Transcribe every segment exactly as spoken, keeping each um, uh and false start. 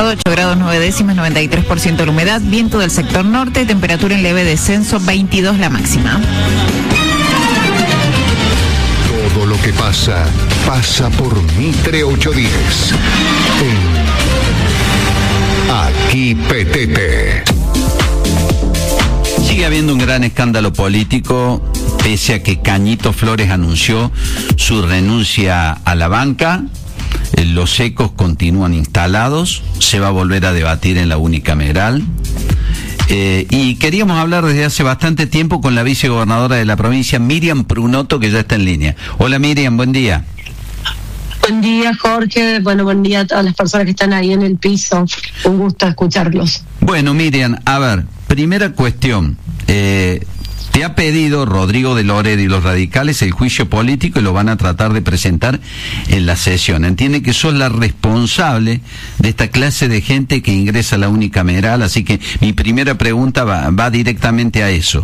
ocho grados nueve décimas, noventa y tres por ciento la humedad, viento del sector norte, temperatura en leve descenso, veintidós la máxima. Todo lo que pasa, pasa por Mitre ochocientos diez. En Aquí Petete. Sigue habiendo un gran escándalo político, pese a que Cañito Flores anunció su renuncia a la banca. Los ecos continúan instalados, se va a volver a debatir en la unicameral. Eh, y queríamos hablar desde hace bastante tiempo con la vicegobernadora de la provincia, Miriam Prunoto, que ya está en línea. Hola Miriam, buen día. Buen día, Jorge. Bueno, buen día a todas las personas que están ahí en el piso. Un gusto escucharlos. Bueno, Miriam, a ver, primera cuestión. Eh, te ha pedido Rodrigo de Loredo y los radicales el juicio político y lo van a tratar de presentar en la sesión. Entiende que sos la responsable de esta clase de gente que ingresa a la unicameral, así que mi primera pregunta va, va directamente a eso.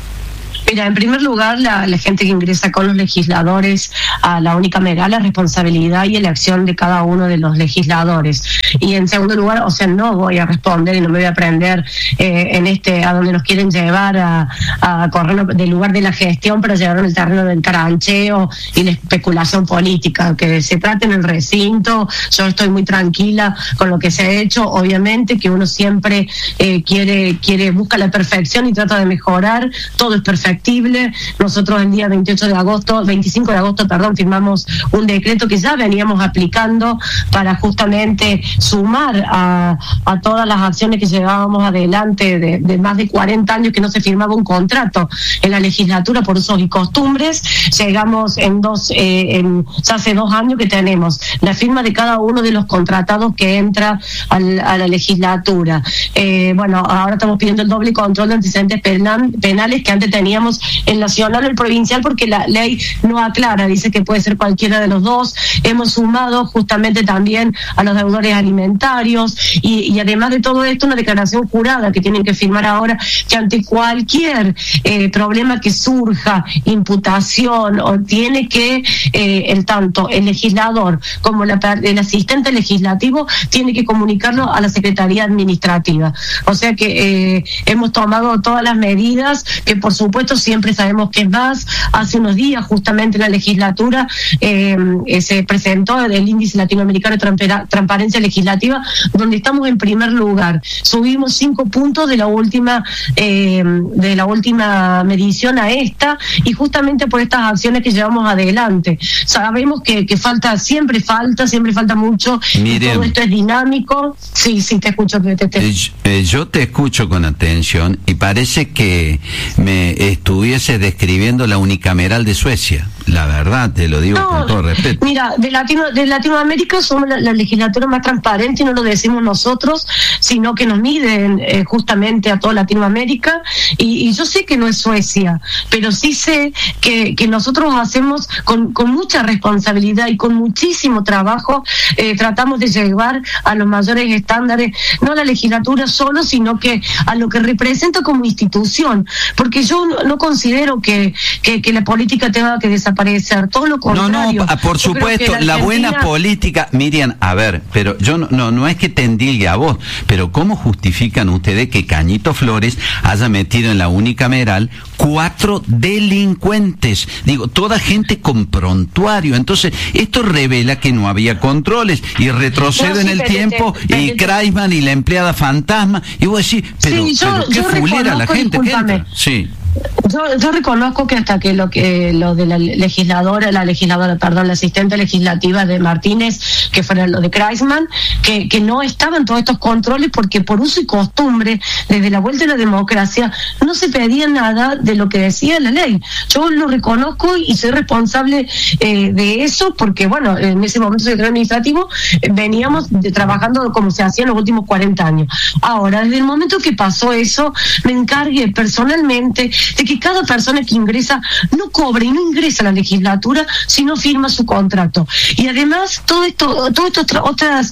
Mira, en primer lugar, la, la gente que ingresa con los legisladores a la unicameral, la responsabilidad y elección de cada uno de los legisladores. Y en segundo lugar, o sea, no voy a responder y no me voy a prender eh, en este, a donde nos quieren llevar a, a correr del lugar de la gestión para llevar en el terreno del carancheo y la especulación política. Que se trate en el recinto, yo estoy muy tranquila con lo que se ha hecho. Obviamente que uno siempre eh, quiere, quiere, busca la perfección y trata de mejorar. Todo es perfecto. Nosotros el día veintiocho de agosto, veinticinco de agosto, perdón, firmamos un decreto que ya veníamos aplicando para justamente sumar a, a todas las acciones que llevábamos adelante de, de más de cuarenta años que no se firmaba un contrato en la legislatura por usos y costumbres. Llegamos en dos, eh, en, ya hace dos años que tenemos la firma de cada uno de los contratados que entra al, a la legislatura. Eh, bueno, ahora estamos pidiendo el doble control de antecedentes penal, penales que antes teníamos el nacional o el provincial, porque la ley no aclara, dice que puede ser cualquiera de los dos. Hemos sumado justamente también a los deudores alimentarios y, y además de todo esto una declaración jurada que tienen que firmar ahora, que ante cualquier eh, problema que surja, imputación, o tiene que eh, el tanto el legislador como la, el asistente legislativo tiene que comunicarlo a la Secretaría Administrativa. O sea que eh, hemos tomado todas las medidas que por supuesto siempre sabemos que es más. Hace unos días justamente en la legislatura eh, eh, se presentó el índice latinoamericano de transparencia legislativa, donde estamos en primer lugar. Subimos cinco puntos de la última eh, de la última medición a esta, y justamente por estas acciones que llevamos adelante. Sabemos que, que falta, siempre falta, siempre falta mucho. Miren, todo esto es dinámico. Sí, sí, te escucho. Te, te. Eh, eh, yo te escucho con atención y parece que me estuviese describiendo la unicameral de Suecia. La verdad, te lo digo no, con todo respeto. Mira, de, Latino, de Latinoamérica somos la, la legislatura más transparente, y no lo decimos nosotros, sino que nos miden eh, justamente a toda Latinoamérica. Y, y yo sé que no es Suecia, pero sí sé que, que nosotros hacemos con, con mucha responsabilidad y con muchísimo trabajo, eh, tratamos de llevar a los mayores estándares, no a la legislatura solo, sino que a lo que representa como institución. Porque yo no, no considero que, que, que la política tenga que desaparecer. Todo lo contrario. No, no, por yo supuesto, la, la Argentina... buena política, Miriam, a ver, pero yo no, no, no es que te endilgue a vos, pero ¿cómo justifican ustedes que Cañito Flores haya metido en la unicameral cuatro delincuentes? Digo, toda gente con prontuario. Entonces, esto revela que no había controles, y retrocedo no, sí, en el tiempo, te, te, y Kreisman y la empleada fantasma, y vos decís, pero, sí, yo, pero qué fulera la gente que entra. Sí. Yo, yo reconozco que hasta que lo que lo de la legisladora, la legisladora, perdón, la asistente legislativa de Martínez, que fuera lo de Kreisman, que, que no estaban todos estos controles, porque por uso y costumbre, desde la vuelta de la democracia, no se pedía nada de lo que decía la ley. Yo lo reconozco y soy responsable eh, de eso, porque bueno, en ese momento secretario administrativo eh, veníamos de, trabajando como se hacía en los últimos cuarenta años. Ahora, desde el momento que pasó eso, me encargué personalmente de que cada persona que ingresa no cobre y no ingresa a la legislatura si no firma su contrato. Y además, todo esto, todos estos otros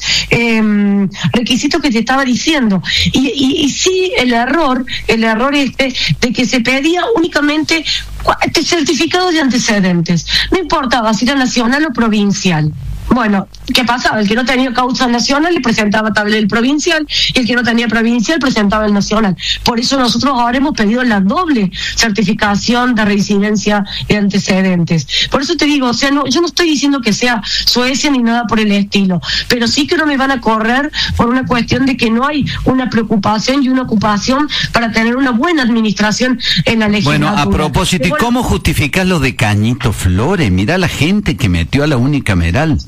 eh, requisitos que te estaba diciendo. Y, y, y sí, el error, el error este de que se pedía únicamente certificado de antecedentes. No importaba si era nacional o provincial. Bueno, ¿qué pasaba? El que no tenía causa nacional le presentaba tabla el provincial, y el que no tenía provincial presentaba el nacional. Por eso nosotros ahora hemos pedido la doble certificación de residencia y antecedentes. Por eso te digo, o sea, no, yo no estoy diciendo que sea Suecia ni nada por el estilo, pero sí que no me van a correr por una cuestión de que no hay una preocupación y una ocupación para tener una buena administración en la legislatura. Bueno, a propósito, ¿y bueno, cómo justificás lo de Cañito Flores? Mirá la gente que metió a la unicameral.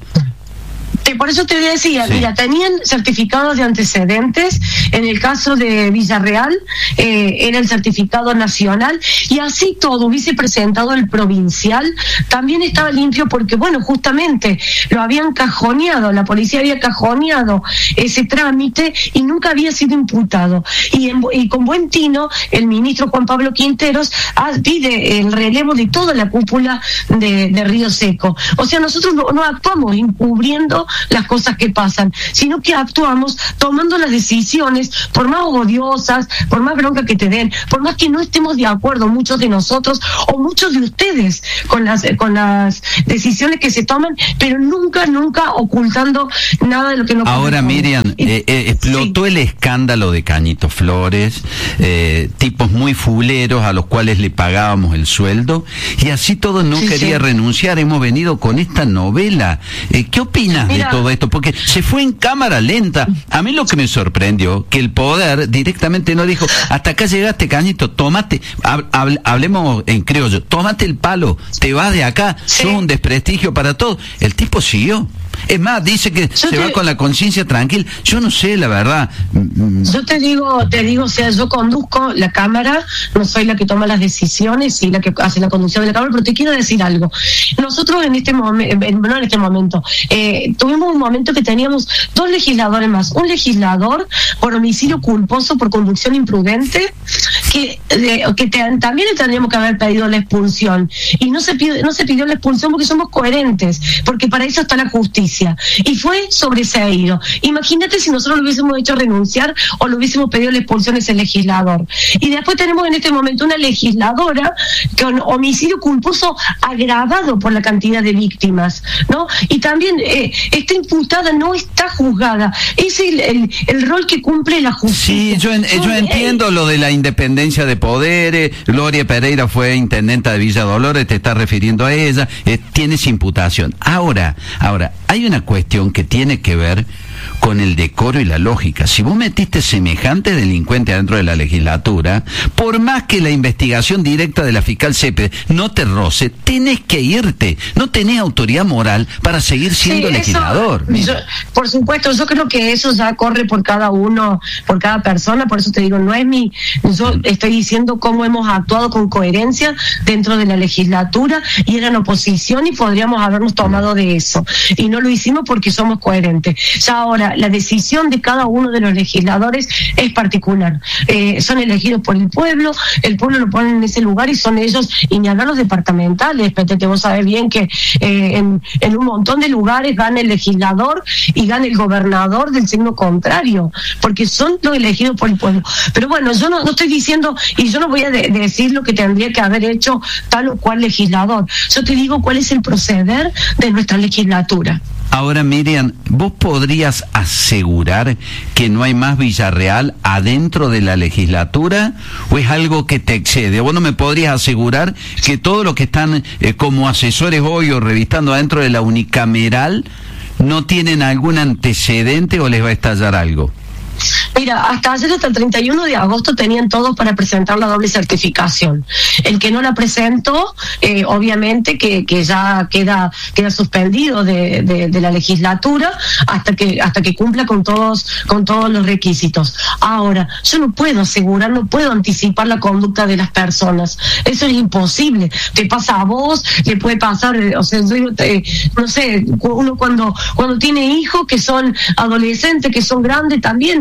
Por eso te decía, Sí. mira, tenían certificados de antecedentes. En el caso de Villarreal eh, era el certificado nacional, y así todo hubiese presentado el provincial, también estaba limpio, porque bueno, justamente lo habían cajoneado, la policía había cajoneado ese trámite y nunca había sido imputado. Y, en, y con buen tino, el ministro Juan Pablo Quinteros ah, pide el relevo de toda la cúpula de, de Río Seco. O sea, nosotros no, no actuamos encubriendo las cosas que pasan, sino que actuamos tomando las decisiones, por más odiosas, por más bronca que te den, por más que no estemos de acuerdo muchos de nosotros o muchos de ustedes con las con las decisiones que se toman, pero nunca, nunca ocultando nada de lo que nos Ahora, corresponde. Miriam, eh, eh, explotó Sí. el escándalo de Cañito Flores, eh, tipos muy fuleros a los cuales le pagábamos el sueldo, y así todo no Sí, quería sí. renunciar. Hemos venido con esta novela. Eh, ¿Qué opinas Mira. de todo esto? Porque se fue en cámara lenta. A mí lo que me sorprendió, que el poder directamente no dijo, hasta acá llegaste, Cañito, tómate, hab- hab- hablemos en criollo, tómate el palo, te vas de acá, Sí. sos un desprestigio para todos. El tipo siguió. Es más, dice que Yo se te- va con la conciencia tranquila. Yo no sé, la verdad. Mm, Yo te digo, te digo, o sea, yo conduzco la cámara, no soy la que toma las decisiones y la que hace la conducción de la cámara, pero te quiero decir algo. Nosotros en este momento, no en este momento, eh, tuvimos un momento que teníamos dos legisladores más. Un legislador por homicidio culposo por conducción imprudente, que, eh, que te- también le tendríamos que haber pedido la expulsión. Y no se, pide, no se pidió la expulsión porque somos coherentes, porque para eso está la justicia. Y fue sobreseído. Imagínate si nosotros lo hubiésemos hecho renunciar o le hubiésemos pedido la expulsión a ese legislador. Y después tenemos en este momento una legisladora con homicidio culposo agravado por la cantidad de víctimas, ¿no? Y también eh, está imputada, no está juzgada. Es el, el, el rol que cumple la justicia. Sí, yo, en- yo Son, eh, entiendo lo de la independencia de poderes. Gloria Pereira fue intendenta de Villa Dolores, te estás refiriendo a ella. Eh, tienes imputación. Ahora, ahora, hay una cuestión que tiene que ver con el decoro y la lógica. Si vos metiste semejante delincuente dentro de la legislatura, por más que la investigación directa de la fiscal Cepeda no te roce, tenés que irte. No tenés autoridad moral para seguir siendo Sí, eso, legislador. yo- por supuesto, yo creo que eso ya corre por cada uno, por cada persona, por eso te digo, no es mi, yo estoy diciendo cómo hemos actuado con coherencia dentro de la legislatura, y era en oposición y podríamos habernos tomado de eso. Y no lo hicimos porque somos coherentes. Ya ahora, la decisión de cada uno de los legisladores es particular. Eh, son elegidos por el pueblo, el pueblo lo pone en ese lugar y son ellos, y ni hablar los departamentales, Petete, vos sabés bien que eh, en, en un montón de lugares gana el legislador y gana el gobernador del signo contrario, porque son los elegidos por el pueblo. Pero bueno, yo no, no estoy diciendo, y yo no voy a de- decir lo que tendría que haber hecho tal o cual legislador. Yo te digo cuál es el proceder de nuestra legislatura. Ahora, Miriam, ¿vos podrías asegurar que no hay más Villarreal adentro de la legislatura, o es algo que te excede? ¿Vos no me podrías asegurar que todos los que están eh, como asesores hoy o revistando adentro de la unicameral no tienen algún antecedente o les va a estallar algo? Mira, hasta ayer, hasta el treinta y uno de agosto, tenían todos para presentar la doble certificación. El que no la presentó, eh, obviamente que, que ya queda queda suspendido de, de, de la legislatura hasta que hasta que cumpla con todos con todos los requisitos. Ahora, yo no puedo asegurar, no puedo anticipar la conducta de las personas. Eso es imposible. Te pasa a vos, le puede pasar, eh, o sea, yo, eh, no sé, uno cuando cuando tiene hijos que son adolescentes, que son grandes también, a lo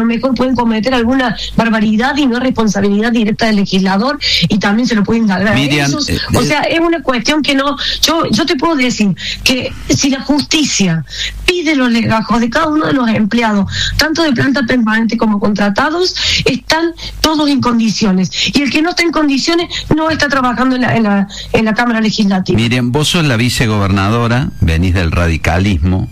lo mejor pueden cometer alguna barbaridad y no responsabilidad directa del legislador, y también se lo pueden dar a Miriam, esos. eh, O sea, es una cuestión que no, yo, yo te puedo decir que si la justicia pide los legajos de cada uno de los empleados, tanto de planta permanente como contratados, están todos en condiciones, y el que no está en condiciones no está trabajando en la, en la, en la Cámara Legislativa. Miriam, vos sos la vicegobernadora, venís del radicalismo.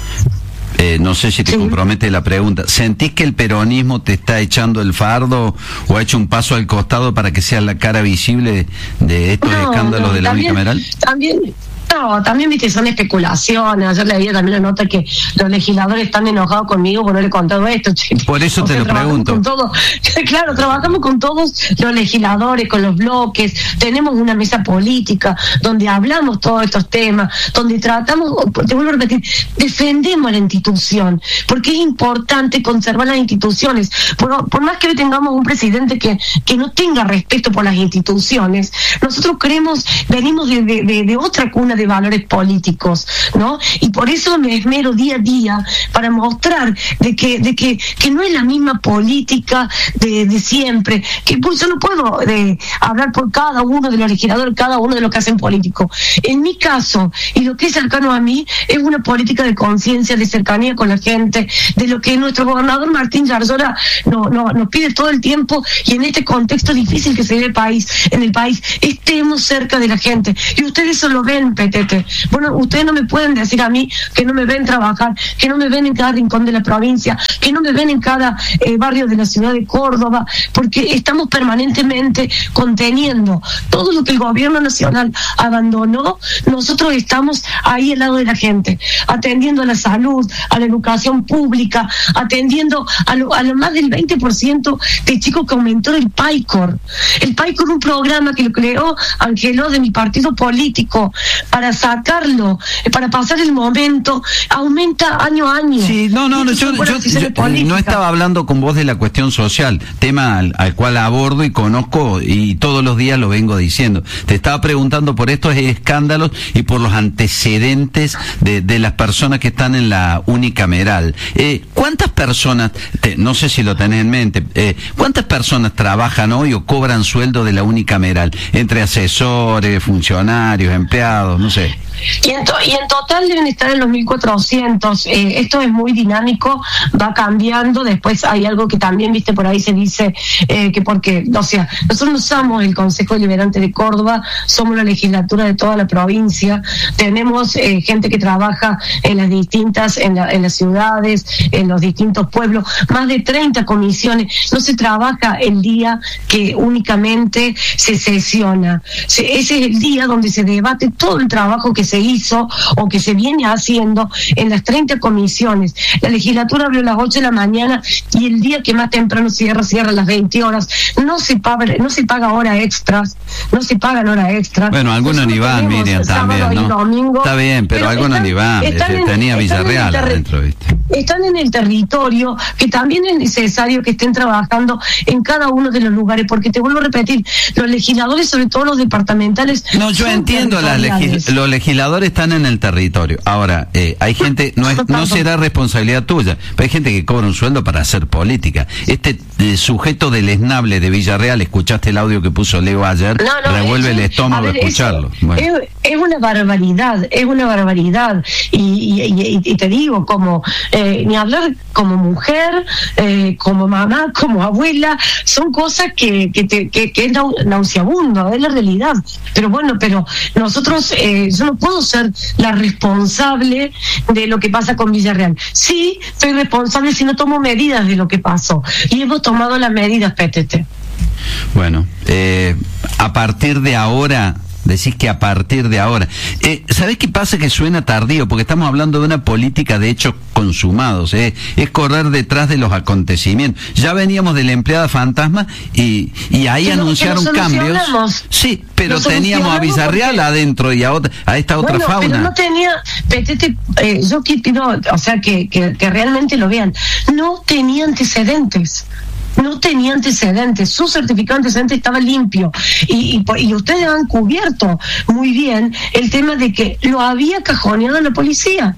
Eh, no sé si te Sí. compromete la pregunta. ¿Sentís que el peronismo te está echando el fardo o ha hecho un paso al costado para que seas la cara visible de estos No, escándalos no, de la también, unicameral? También, no, también viste, son especulaciones. Ayer leía también la nota que los legisladores están enojados conmigo por no haber contado esto. Che. Por eso O te sea, lo trabajamos pregunto. con todo, claro, trabajamos con todos los legisladores, con los bloques, tenemos una mesa política donde hablamos todos estos temas, donde tratamos, te vuelvo a repetir, defendemos la institución, porque es importante conservar las instituciones. Por, por más que hoy tengamos un presidente que, que no tenga respeto por las instituciones, nosotros creemos, venimos de, de, de, de otra cuna de valores políticos, ¿no? Y por eso me esmero día a día para mostrar de que de que, que no es la misma política de, de siempre, que pues, yo no puedo de, hablar por cada uno de los legisladores, cada uno de los que hacen político. En mi caso, y lo que es cercano a mí, es una política de conciencia, de cercanía con la gente, de lo que nuestro gobernador Martín Yarlora no, no, nos pide todo el tiempo, y en este contexto difícil que se vive el país, en el país, estemos cerca de la gente. Y ustedes eso lo ven, Petete. Bueno, ustedes no me pueden decir a mí que no me ven trabajar, que no me ven en cada rincón de la provincia, que no me ven en cada eh, barrio de la ciudad de Córdoba, porque estamos permanentemente conteniendo todo lo que el gobierno nacional abandonó. Nosotros estamos ahí al lado de la gente, atendiendo a la salud, a la educación pública, atendiendo a lo, a lo más del veinte por ciento de chicos que aumentó el PAICOR. El PAICOR, un programa que lo creó Angeló de mi partido político para sacarlo, para pasar el momento, aumenta año a año. Sí, no, no, no, Estas yo, son yo- buenas decisiones yo, eh, no políticas. estaba hablando con vos de la cuestión social, tema al, al cual abordo y conozco y todos los días lo vengo diciendo. Te estaba preguntando por estos escándalos y por los antecedentes de, de las personas que están en la unicameral. Eh, ¿Cuántas personas, te- no sé si lo tenés en mente, eh, cuántas personas trabajan hoy o cobran sueldo de la unicameral? Entre asesores, funcionarios, empleados, no sé. Y en, to- y en total deben estar en los mil cuatrocientos. Eh, esto es muy dinámico, va cambiando. Después hay algo que también, viste, por ahí se dice eh, que porque, o sea, nosotros no somos el Consejo Deliberante de Córdoba, somos la legislatura de toda la provincia. Tenemos eh, gente que trabaja en las distintas, en, la, en las ciudades, en los distintos pueblos, más de treinta comisiones. No se trabaja el día que únicamente se sesiona. Se, ese es el día donde se debate todo el trabajo que se hizo o que se viene haciendo en las treinta comisiones. La legislatura abrió a las ocho de la mañana y el día que más temprano cierra, cierra a las veinte horas. No se paga, no se paga hora extras, no se pagan hora extra. Bueno, algunos ni van, Miriam, también, ¿no? Está bien, pero algunos ni van. Tenía Villarreal adentro, ¿viste? Están en el territorio, que también es necesario que estén trabajando en cada uno de los lugares, porque te vuelvo a repetir, los legisladores, sobre todo los departamentales. No, yo entiendo, las legis los legisladores están en el territorio. Ahora, eh, hay gente, no, es, no será responsabilidad tuya, pero hay gente que cobra un sueldo para hacer política. Este eh, sujeto deleznable de Villarreal, escuchaste el audio que puso Leo ayer, No, no, revuelve eso- el estómago a ver, escucharlo. eso Bueno. Es, es una barbaridad, es una barbaridad. Y, y, y, y te digo, como eh, ni hablar como mujer, eh, como mamá, como abuela, son cosas que, que, te, que, que es nau nauseabundo, es la realidad. Pero bueno, pero nosotros, eh, yo no puedo ser la responsable de lo que pasa con Villarreal. Sí, soy responsable si no tomo medidas de lo que pasó. Y hemos tomado las medidas, P T T. Bueno, eh, a partir de ahora, decís que a partir de ahora, eh, ¿sabés qué pasa? Que suena tardío, porque estamos hablando de una política de hechos consumados, eh, es correr detrás de los acontecimientos. Ya veníamos de la empleada fantasma y, y ahí Que lo- anunciaron que lo cambios. solucionamos. Sí, pero Lo teníamos a solucionamos Villarreal porque- adentro y a, otra, a esta otra bueno, fauna. pero no tenía, Petete, eh, yo que pido, o sea, que, que, que realmente lo vean, no tenía antecedentes. No tenía antecedentes, su certificado de antecedentes estaba limpio y, y, y ustedes han cubierto muy bien el tema de que lo había cajoneado la policía.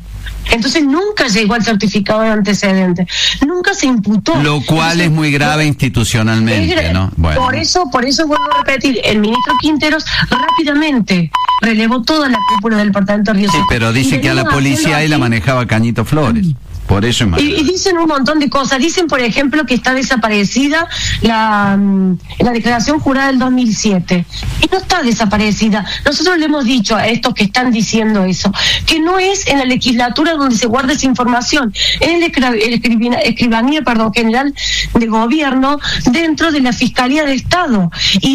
Entonces nunca llegó al certificado de antecedentes, nunca se imputó. Lo cual Entonces, es muy grave institucionalmente, es gra- ¿no? Bueno. Por eso, por eso vuelvo a repetir, el ministro Quinteros rápidamente relevó toda la cúpula del departamento de Río Sí, Seco. pero dice Y que a la venimos policía haciendo ahí la así. manejaba Cañito Flores. Por eso es más Y, y grave. dicen un montón de cosas. Dicen, por ejemplo, que está desaparecida la, mm, la declaración jurada del dos mil siete. Y no está desaparecida. Nosotros le hemos dicho a estos que están diciendo eso, que no es en la legislatura donde se guarda esa información, es en el, escra- el escribina- escribanía perdón, general de gobierno dentro de la Fiscalía de Estado.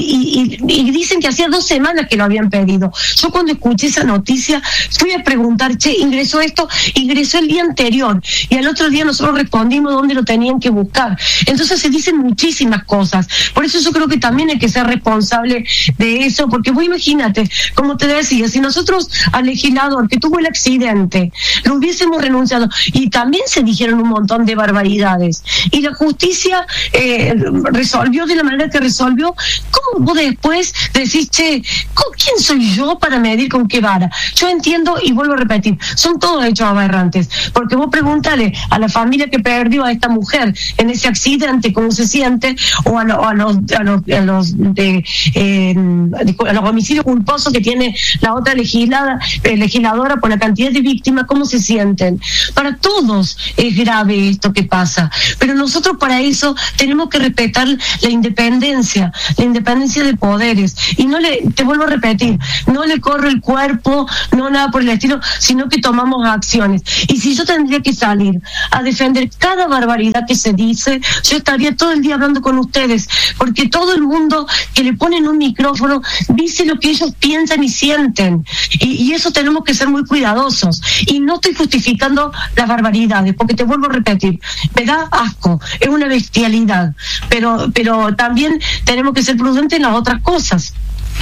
Y, y, y, y dicen que hacía dos semanas que lo habían pedido. Yo cuando escuché esa noticia fui a preguntar, che, ingresó esto, ingresó el día anterior. Y al otro día nosotros respondimos dónde lo tenían que buscar. Entonces se dicen muchísimas cosas. Por eso yo creo que también hay que ser responsable de eso, porque vos imagínate, como te decía, si nosotros al legislador que tuvo el accidente lo hubiésemos renunciado, y también se dijeron un montón de barbaridades, y la justicia eh, resolvió de la manera que resolvió, ¿cómo vos después decís, che, ¿con quién soy yo para medir con qué vara? Yo entiendo y vuelvo a repetir, son todos hechos aberrantes, porque vos preguntale a la familia que perdió a esta mujer en ese accidente cómo se siente, o a, lo, a los a los, a los, de, eh, a los homicidios culposos que tiene la otra legislada, eh, legisladora por la cantidad de víctimas, cómo se sienten. Para todos es grave esto que pasa, pero nosotros para eso tenemos que respetar la independencia, la independencia de poderes, y no le, te vuelvo a repetir, no le corro el cuerpo, no nada por el estilo, sino que tomamos acciones. Y si yo tendría que salir a defender cada barbaridad que se dice, yo estaría todo el día hablando con ustedes, porque todo el mundo que le ponen un micrófono dice lo que ellos piensan y sienten, y, y eso tenemos que ser muy cuidadosos. Y no estoy justificando las barbaridades, porque te vuelvo a repetir, me da asco, es una bestialidad, pero, pero también tenemos que ser prudentes en las otras cosas.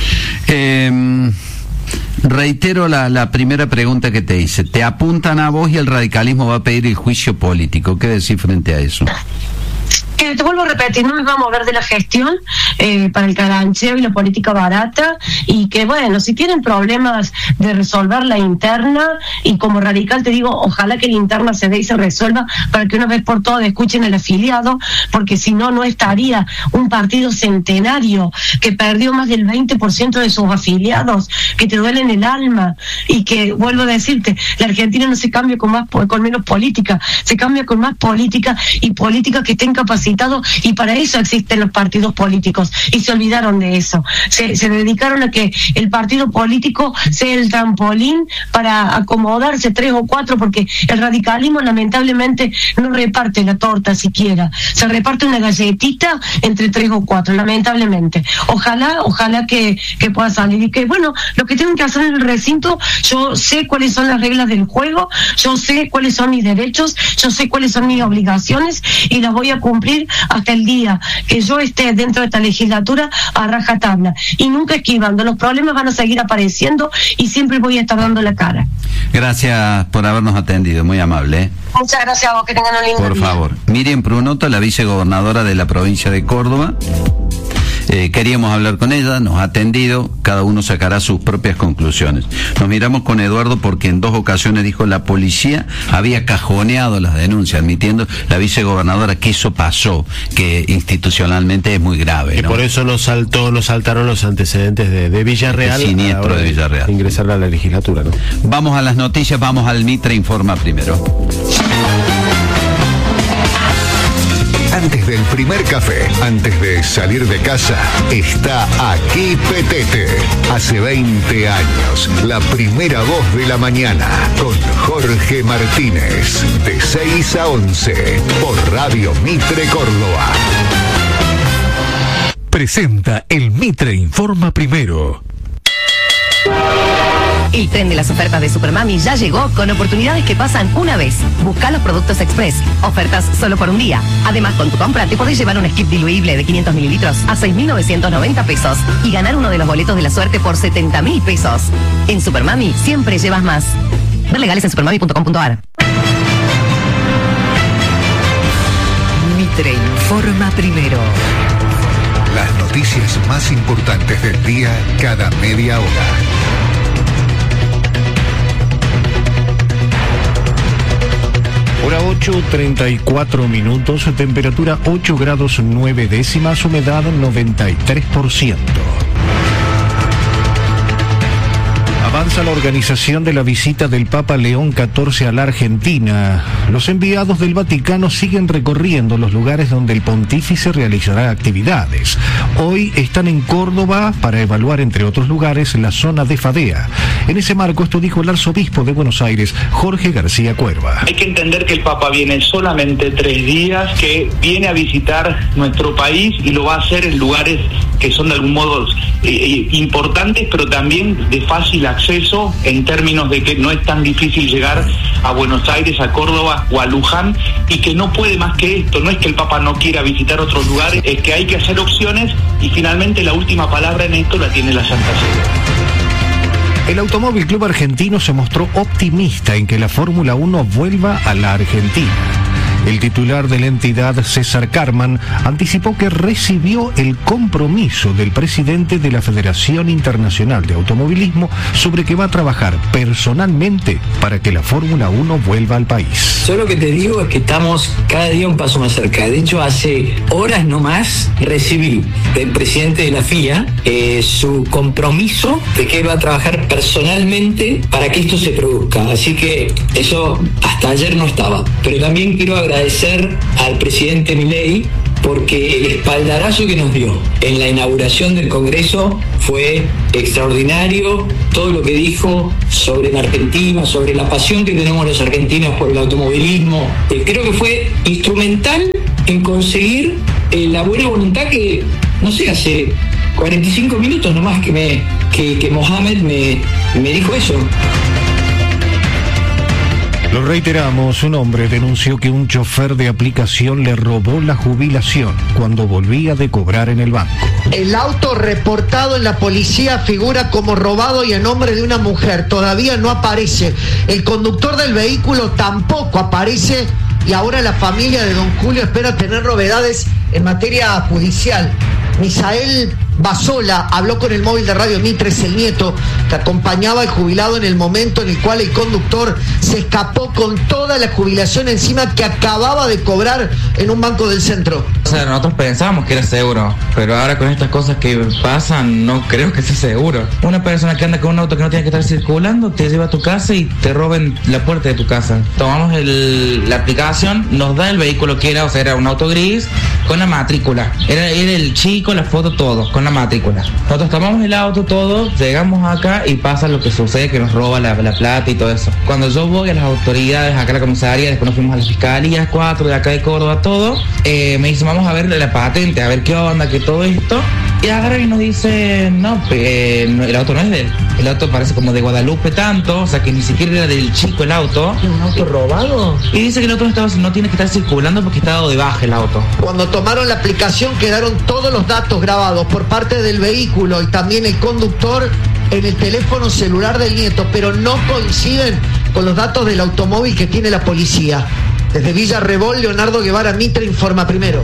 Eh, reitero la, la primera pregunta que te hice. Te apuntan a vos y el radicalismo va a pedir el juicio político. ¿Qué decís frente a eso? Que te vuelvo a repetir, no me vamos a ver de la gestión eh, para el carancheo y la política barata, y que bueno, si tienen problemas de resolver la interna, y como radical te digo, ojalá que la interna se dé y se resuelva para que una vez por todas escuchen el afiliado, porque si no, no estaría un partido centenario que perdió más del veinte por ciento de sus afiliados, que te duelen el alma, y que, vuelvo a decirte, la Argentina no se cambia con más con menos política, se cambia con más política, y política que estén capacitados, y para eso existen los partidos políticos, y se olvidaron de eso, se, se dedicaron a que el partido político sea el trampolín para acomodarse tres o cuatro, porque el radicalismo lamentablemente no reparte la torta siquiera, se reparte una galletita entre tres o cuatro, lamentablemente. Ojalá, ojalá que, que pueda salir, y que bueno, lo que tengo que hacer en el recinto, yo sé cuáles son las reglas del juego, yo sé cuáles son mis derechos, yo sé cuáles son mis obligaciones, y las voy a cumplir hasta el día que yo esté dentro de esta legislatura a rajatabla, y nunca esquivando. Los problemas van a seguir apareciendo y siempre voy a estar dando la cara. Gracias por habernos atendido, muy amable, ¿eh? Muchas gracias a vos, que tengan un lindo Por día. favor. Miriam Prunoto, la vicegobernadora de la provincia de Córdoba. Eh, queríamos hablar con ella, nos ha atendido, cada uno sacará sus propias conclusiones. Nos miramos con Eduardo porque en dos ocasiones dijo la policía había cajoneado las denuncias, admitiendo la vicegobernadora que eso pasó, que institucionalmente es muy grave, Y ¿no? por eso nos saltó, nos saltaron los antecedentes de, de Villarreal. Este siniestro a la hora de Villarreal. Ingresar a la legislatura, ¿no? Vamos a las noticias, vamos al Mitre Informa primero. Antes del primer café, antes de salir de casa, está aquí Petete. Hace veinte años, la primera voz de la mañana, con Jorge Martínez, de seis a once, por Radio Mitre Córdoba. Presenta el Mitre Informa Primero. El tren de las ofertas de Supermami ya llegó con oportunidades que pasan una vez. Busca los productos Express. Ofertas solo por un día. Además, con tu compra te podés llevar un skip diluible de quinientos mililitros a seis mil novecientos noventa pesos y ganar uno de los boletos de la suerte por setenta mil pesos. En Supermami siempre llevas más. Ver legales en supermami punto com punto a r. Mitre Informa Primero. Las noticias más importantes del día cada media hora. ocho treinta y cuatro minutos, temperatura ocho grados nueve décimas, humedad noventa y tres por ciento. Avanza la organización de la visita del Papa León catorce a la Argentina. Los enviados del Vaticano siguen recorriendo los lugares donde el pontífice realizará actividades. Hoy están en Córdoba para evaluar, entre otros lugares, la zona de Fadea. En ese marco, esto dijo el arzobispo de Buenos Aires, Jorge García Cuerva. Hay que entender que el Papa viene solamente tres días, que viene a visitar nuestro país y lo va a hacer en lugares que son de algún modo eh, importantes, pero también de fácil acceso, en términos de que no es tan difícil llegar a Buenos Aires, a Córdoba o a Luján, y que no puede más que esto. No es que el Papa no quiera visitar otros lugares, es que hay que hacer opciones, y finalmente la última palabra en esto la tiene la Santa Sede. El Automóvil Club Argentino se mostró optimista en que la Fórmula uno vuelva a la Argentina. El titular de la entidad, César Carman, anticipó que recibió el compromiso del presidente de la Federación Internacional de Automovilismo sobre que va a trabajar personalmente para que la Fórmula uno vuelva al país. Yo lo que te digo es que estamos cada día un paso más cerca. De hecho, hace horas nomás recibí del presidente de la F I A eh, su compromiso de que él va a trabajar personalmente para que esto se produzca. Así que eso hasta ayer no estaba. Pero también quiero agradecer al presidente Milei, porque el espaldarazo que nos dio en la inauguración del Congreso fue extraordinario. Todo lo que dijo sobre la Argentina, sobre la pasión que tenemos los argentinos por el automovilismo, eh, creo que fue instrumental en conseguir eh, la buena voluntad que, no sé, hace cuarenta y cinco minutos nomás que, me, que, que Mohamed me, me dijo eso. Lo reiteramos, un hombre denunció que un chofer de aplicación le robó la jubilación cuando volvía de cobrar en el banco. El auto reportado en la policía figura como robado y a nombre de una mujer. Todavía no aparece. El conductor del vehículo tampoco aparece y ahora la familia de don Julio espera tener novedades en materia judicial. Misael Basola habló con el móvil de Radio Mitres, el nieto, que acompañaba al jubilado en el momento en el cual el conductor se escapó con toda la jubilación encima que acababa de cobrar en un banco del centro. O sea, nosotros pensábamos que era seguro, pero ahora con estas cosas que pasan, no creo que sea seguro. Una persona que anda con un auto que no tiene que estar circulando, te lleva a tu casa y te roben la puerta de tu casa. Tomamos el, la aplicación, nos da el vehículo que era, o sea, era un auto gris con la matrícula. Era, era el chico, la foto, todo, con la matrícula. Nosotros tomamos el auto, todo, llegamos acá y pasa lo que sucede, que nos roba la, la plata y todo eso. Cuando yo voy a las autoridades, acá a la comisaría, después nos fuimos a las fiscalías, cuatro de acá de Córdoba, todo, eh, me dice, vamos a ver la patente, a ver qué onda, que todo esto. Y agarra y nos dice, no, eh, el auto no es de él. El auto parece como de Guadalupe tanto, o sea que ni siquiera era del chico el auto. ¿Un auto robado? Y dice que el auto no, estaba, no tiene que estar circulando porque está dado de baja el auto. Cuando tomaron la aplicación quedaron todos los datos grabados por parte del vehículo y también el conductor en el teléfono celular del nieto, pero no coinciden con los datos del automóvil que tiene la policía. Desde Villa Rebol, Leonardo Guevara Mitre informa primero.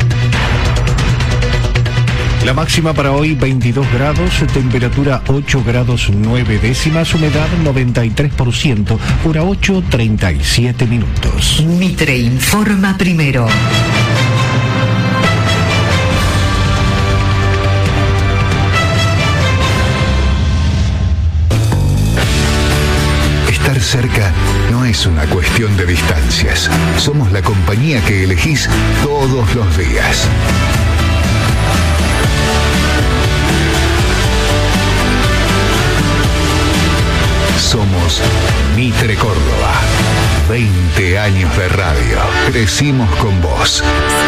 La máxima para hoy veintidós grados, temperatura ocho grados nueve décimas, humedad noventa y tres por ciento, hora ocho treinta y siete minutos. Mitre informa primero. Estar cerca no es una cuestión de distancias. Somos la compañía que elegís todos los días. Somos Mitre Córdoba. veinte años de radio. Crecimos con vos.